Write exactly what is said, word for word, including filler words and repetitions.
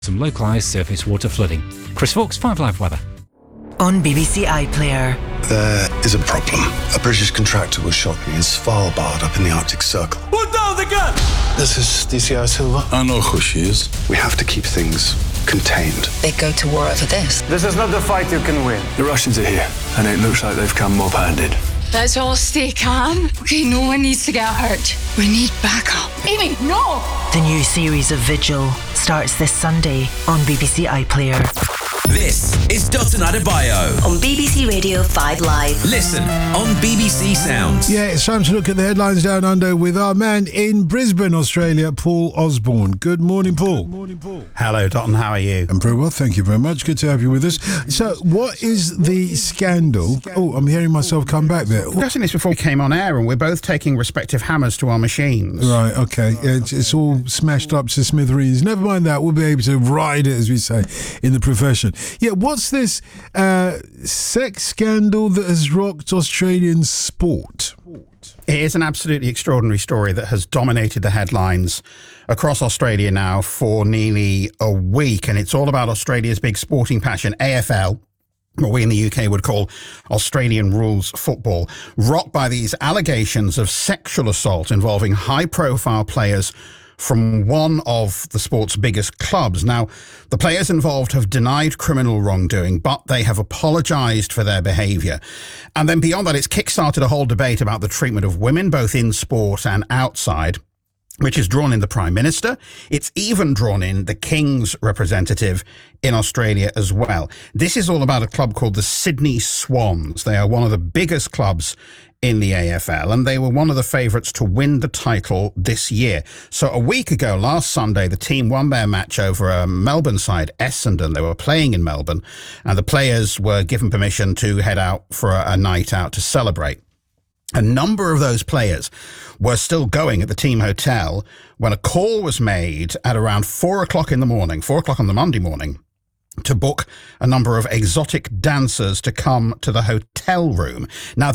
Some localised surface water flooding. Chris Fawkes, five Live Weather. On B B C iPlayer. There is a problem. A British contractor was shot in Svalbard up in the Arctic Circle. Put down the gun! This is D C I Silva. I know who she is. We have to keep things contained. They go to war over this. This is not the fight you can win. The Russians are here, and it looks like they've come mob-handed. Let's all stay calm. Okay, no one needs to get hurt. We need backup. Amy, no! The new series of Vigil starts this Sunday on B B C iPlayer. This is Dotun Adebayo on B B C Radio five Live. Listen on B B C Sounds. Yeah, it's time to look at the headlines down under with our man in Brisbane, Australia, Paul Osborne. Good morning, Paul. Good morning, Paul. Hello, Dotun. How are you? I'm very well, thank you very much. Good to have you with us. So, what is the scandal? Oh, I'm hearing myself come back there. We were discussing this before we came on air, and we're both taking respective hammers to our machines. Right, okay. It's, it's all smashed up to smithereens. Never mind that. We'll be able to ride it, as we say, in the profession. Yeah, what's this uh, sex scandal that has rocked Australian sport? It is an absolutely extraordinary story that has dominated the headlines across Australia now for nearly a week, and it's all about Australia's big sporting passion, A F L. What we in the U K would call Australian rules football, rocked by these allegations of sexual assault involving high-profile players from one of the sport's biggest clubs. Now, the players involved have denied criminal wrongdoing, but they have apologised for their behaviour. And then beyond that, it's kick-started a whole debate about the treatment of women, both in sport and outside, which has drawn in the Prime Minister. It's even drawn in the King's representative in Australia as well. This is all about a club called the Sydney Swans. They are one of the biggest clubs in the A F L, and they were one of the favourites to win the title this year. So a week ago, last Sunday, the team won their match over a Melbourne side, Essendon. They were playing in Melbourne, and the players were given permission to head out for a, a night out to celebrate. A number of those players were still going at the team hotel when a call was made at around four o'clock in the morning, four o'clock on the Monday morning, to book a number of exotic dancers to come to the hotel room. Now,